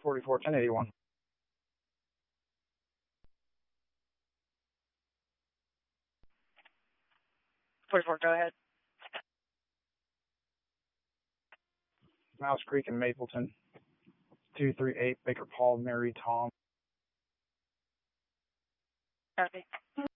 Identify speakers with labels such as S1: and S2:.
S1: 44 1081.
S2: 44, go ahead.
S1: Mouse Creek and Mapleton. 238 Baker Paul, Mary Tom.
S2: Copy.